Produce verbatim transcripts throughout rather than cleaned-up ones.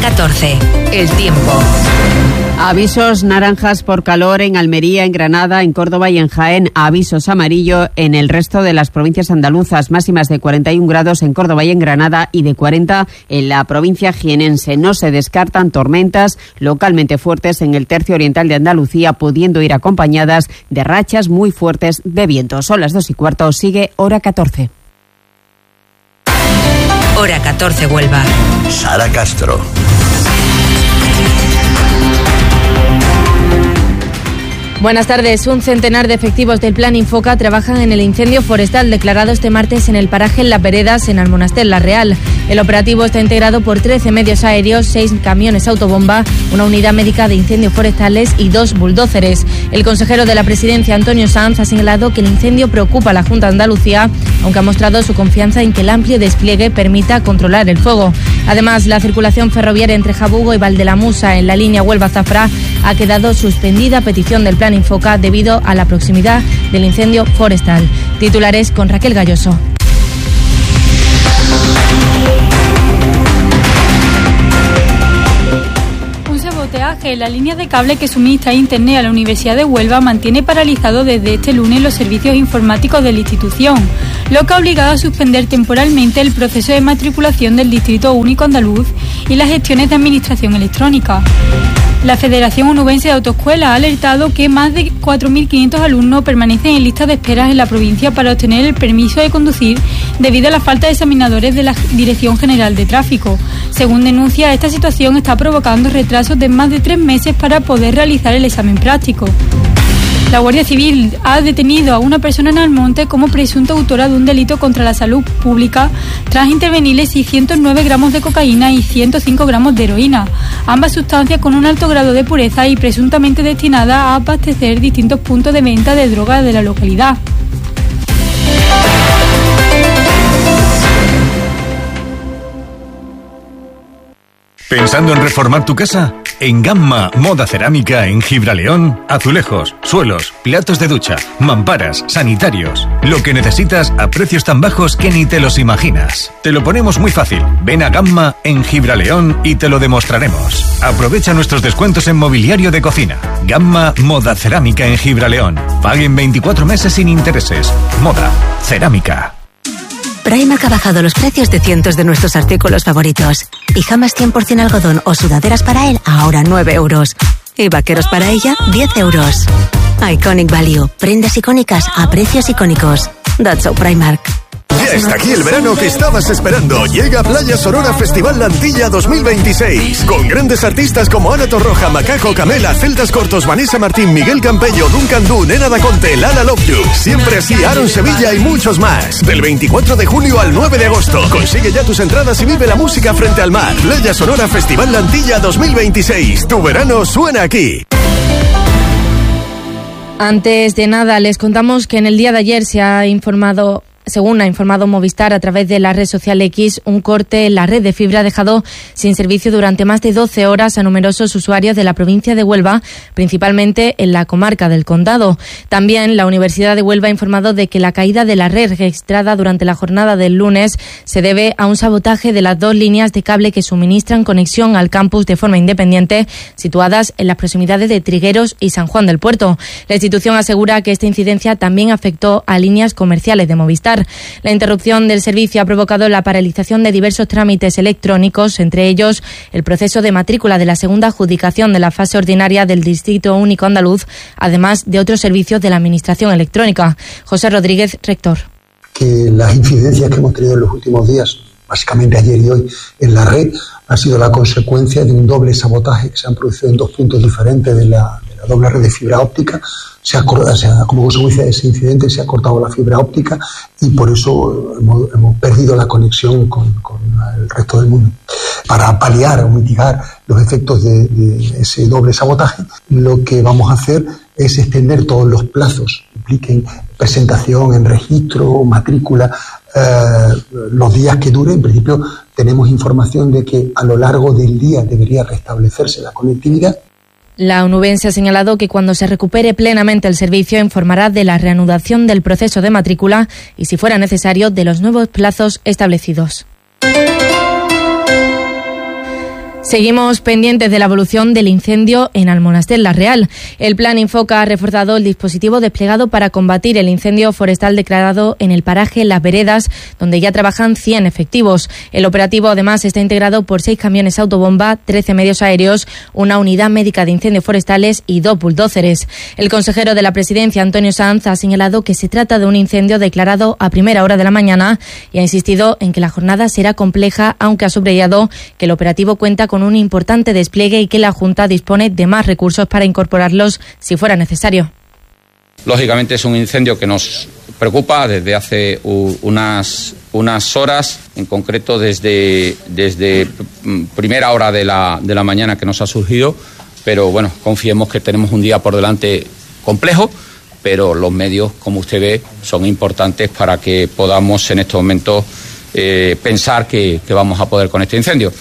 catorce. El tiempo. Avisos naranjas por calor en Almería, en Granada, en Córdoba y en Jaén. Avisos amarillo en el resto de las provincias andaluzas. Máximas de cuarenta y un grados en Córdoba y en Granada y de cuarenta en la provincia jienense. No se descartan tormentas localmente fuertes en el tercio oriental de Andalucía, pudiendo ir acompañadas de rachas muy fuertes de viento. Son las dos y cuarto. Sigue Hora catorce. Hora catorce Huelva. Sara Castro. Buenas tardes. Un centenar de efectivos del Plan Infoca trabajan en el incendio forestal declarado este martes en el paraje Las Veredas, en Almonaster La Real. El operativo está integrado por trece medios aéreos, seis camiones autobomba, una unidad médica de incendios forestales y dos bulldóceres. El consejero de la Presidencia, Antonio Sanz, ha señalado que el incendio preocupa a la Junta de Andalucía, aunque ha mostrado su confianza en que el amplio despliegue permita controlar el fuego. Además, la circulación ferroviaria entre Jabugo y Valdelamusa en la línea Huelva-Zafra ha quedado suspendida a petición del Plan Infoca debido a la proximidad del incendio forestal. Titulares con Raquel Galloso. Un sabotaje en la línea de cable que suministra Internet a la Universidad de Huelva mantiene paralizado desde este lunes los servicios informáticos de la institución, lo que ha obligado a suspender temporalmente el proceso de matriculación del Distrito Único Andaluz y las gestiones de administración electrónica. La Federación Onubense de Autoescuelas ha alertado que más de cuatro mil quinientos alumnos permanecen en lista de espera en la provincia para obtener el permiso de conducir debido a la falta de examinadores de la Dirección General de Tráfico. Según denuncia, esta situación está provocando retrasos de más de tres meses para poder realizar el examen práctico. La Guardia Civil ha detenido a una persona en Almonte como presunta autora de un delito contra la salud pública tras intervenirle seiscientos nueve gramos de cocaína y ciento cinco gramos de heroína, ambas sustancias con un alto grado de pureza y presuntamente destinadas a abastecer distintos puntos de venta de drogas de la localidad. ¿Pensando en reformar tu casa? En Gamma Moda Cerámica en Gibraleón, azulejos, suelos, platos de ducha, mamparas, sanitarios. Lo que necesitas a precios tan bajos que ni te los imaginas. Te lo ponemos muy fácil. Ven a Gamma en Gibraleón y te lo demostraremos. Aprovecha nuestros descuentos en mobiliario de cocina. Gamma Moda Cerámica en Gibraleón. Paguen veinticuatro meses sin intereses. Moda Cerámica. Primark ha bajado los precios de cientos de nuestros artículos favoritos. Pijamas cien por ciento algodón o sudaderas para él, ahora nueve euros. Y vaqueros para ella, diez euros. Iconic Value. Prendas icónicas a precios icónicos. That's so Primark. Ya está aquí el verano que estabas esperando. Llega Playa Sonora Festival Lantilla dos mil veintiséis. Con grandes artistas como Ana Torroja, Macaco, Camela, Celtas Cortos, Vanessa Martín, Miguel Campello, Duncan Du, Nena Daconte, Lala Love You. Siempre así, Aaron Sevilla y muchos más. Del veinticuatro de julio al nueve de agosto. Consigue ya tus entradas y vive la música frente al mar. Playa Sonora Festival Lantilla dos mil veintiséis. Tu verano suena aquí. Antes de nada, les contamos que en el día de ayer se ha informado... Según ha informado Movistar a través de la red social X, un corte en la red de fibra ha dejado sin servicio durante más de doce horas a numerosos usuarios de la provincia de Huelva, principalmente en la comarca del Condado. También la Universidad de Huelva ha informado de que la caída de la red registrada durante la jornada del lunes se debe a un sabotaje de las dos líneas de cable que suministran conexión al campus de forma independiente, situadas en las proximidades de Trigueros y San Juan del Puerto. La institución asegura que esta incidencia también afectó a líneas comerciales de Movistar. La interrupción del servicio ha provocado la paralización de diversos trámites electrónicos, entre ellos el proceso de matrícula de la segunda adjudicación de la fase ordinaria del Distrito Único Andaluz, además de otros servicios de la Administración electrónica. José Rodríguez, rector. Que las incidencias que hemos tenido en los últimos días, básicamente ayer y hoy, en la red, ha sido la consecuencia de un doble sabotaje que se han producido en dos puntos diferentes de la, de la doble red de fibra óptica. Se ha, o sea, como consecuencia de ese incidente se ha cortado la fibra óptica y por eso hemos, hemos perdido la conexión con, con el resto del mundo. Para paliar o mitigar los efectos de, de ese doble sabotaje, lo que vamos a hacer es extender todos los plazos que impliquen presentación en registro, matrícula, eh, los días que dure. En principio tenemos información de que a lo largo del día debería restablecerse la conectividad. La onubense ha señalado que cuando se recupere plenamente el servicio informará de la reanudación del proceso de matrícula y, si fuera necesario, de los nuevos plazos establecidos. Seguimos pendientes de la evolución del incendio en Almonaster la Real. El Plan Infoca ha reforzado el dispositivo desplegado para combatir el incendio forestal declarado en el paraje Las Veredas, donde ya trabajan cien efectivos. El operativo además está integrado por seis camiones autobomba, trece medios aéreos, una unidad médica de incendios forestales y dos bulldóceres. El consejero de la Presidencia, Antonio Sanz, ha señalado que se trata de un incendio declarado a primera hora de la mañana y ha insistido en que la jornada será compleja, aunque ha subrayado que el operativo cuenta con un importante despliegue y que la Junta dispone de más recursos para incorporarlos si fuera necesario. Lógicamente es un incendio que nos preocupa desde hace unas, unas horas, en concreto desde, desde primera hora de la, de la mañana que nos ha surgido, pero bueno, confiemos que tenemos un día por delante complejo, pero los medios, como usted ve, son importantes para que podamos en estos momentos eh, pensar que, que vamos a poder con este incendio.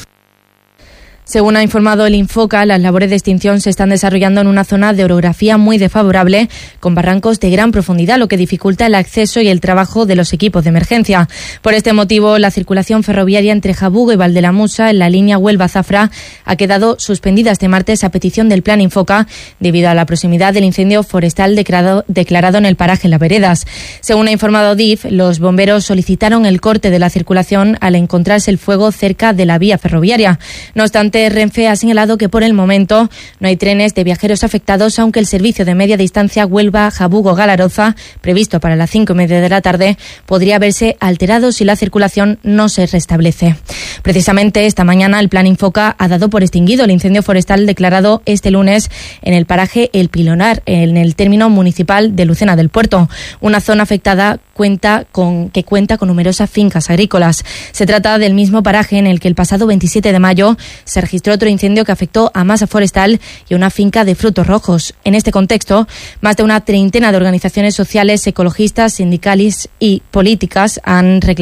Según ha informado el Infoca, las labores de extinción se están desarrollando en una zona de orografía muy desfavorable, con barrancos de gran profundidad, lo que dificulta el acceso y el trabajo de los equipos de emergencia. Por este motivo, la circulación ferroviaria entre Jabugo y Valdelamusa, en la línea Huelva-Zafra, ha quedado suspendida este martes a petición del Plan Infoca, debido a la proximidad del incendio forestal declarado, declarado en el paraje Las Veredas. Según ha informado D I F, los bomberos solicitaron el corte de la circulación al encontrarse el fuego cerca de la vía ferroviaria. No obstante, Renfe ha señalado que por el momento no hay trenes de viajeros afectados, aunque el servicio de media distancia Huelva-Jabugo-Galaroza, previsto para las cinco y media de la tarde, podría verse alterado si la circulación no se restablece. Precisamente esta mañana el Plan Infoca ha dado por extinguido el incendio forestal declarado este lunes en el paraje El Pilonar, en el término municipal de Lucena del Puerto, una zona afectada cuenta con, que cuenta con numerosas fincas agrícolas. Se trata del mismo paraje en el que el pasado veintisiete de mayo se registró otro incendio que afectó a masa forestal y a una finca de frutos rojos. En este contexto, más de una treintena de organizaciones sociales, ecologistas, sindicales y políticas han reclamado